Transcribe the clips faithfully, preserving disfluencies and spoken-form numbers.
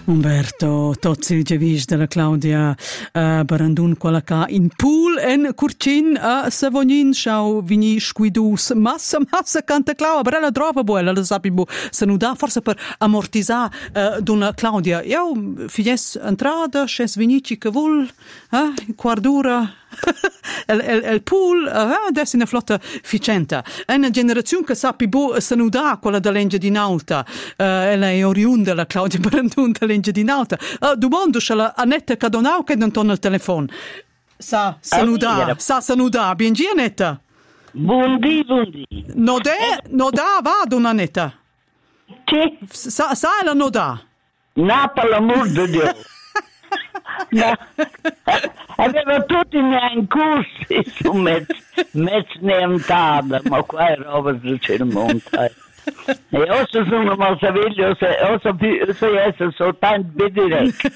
Umberto Tozzi Gevis della Claudia uh, Barandun quella ca in pool en curcin a uh, Savognin schau vini squidus massa massa canta Claudia brella drova buella la sapibu se nu da forse per ammortizzare uh, d'una Claudia io fies entrada sches vinici che vol eh quardura el, el, el pool uh, adesso una flotta ficenta è una generazione che sappi bo se nu da quella da Lengia di Nauta uh, ella è oriunda la Claudia Barandun da Lengia di Nauta uh, domando se la Annetta Cadonau che non torna al telefono sa se nu da sa se nu da bien gi Annetta buondì buondì no de no da vado Annetta che sa sa la no da Napoli amor di Dio no. Aveva tutti i miei corsi su mezzo mezzo neantada ma qua è roba su cermonta e o se sono malsaviglio o se più se essere soltanto bidiretto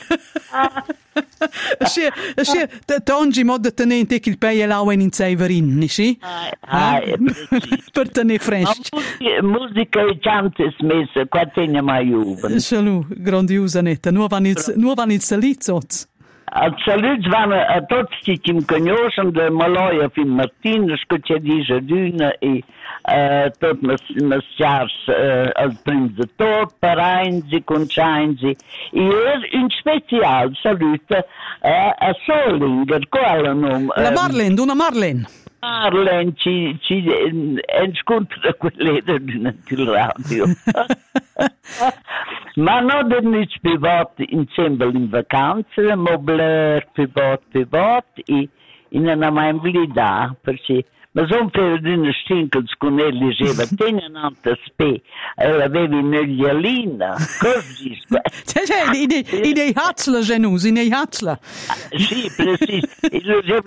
sì sì tongi mod tenente che il paese là in Seiverin sì ah per tenere fresh musica e canti smessa qua tenne mai uven salu grandiosa netta nuova nel nuova nel salizzoz al salut vanno a tutti che mi conoscono da Maloia fin Martino che dice d'una e tot mas chars al primo de tot parainzi conchainzi e in special saluta a Solinger quale nome la Marlene una Marlene Marlene ci ci incontra quelle del radio ma non da nici privat insieme in vacanze mobler privat privat e in una memblida perché ma sono per una stinkels con elle diceva tenente spe avevi un'oglialina così cioè in i hatzla genus in i hatzla sì preciso